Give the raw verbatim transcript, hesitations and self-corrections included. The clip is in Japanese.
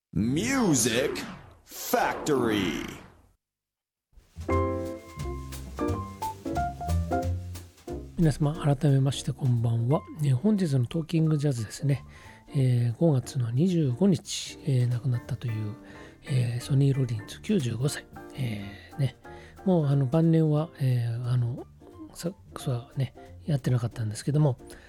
Music Factory。 皆様改めましてこんばんは、えー本日のトーキングジャズですね、えーごがつのにじゅうごにち、えー亡くなったという、えーソニー・ロリンズきゅうじゅうごさい、えーね、もうあの晩年は、えーあのサックスはねやってなかったんですけども、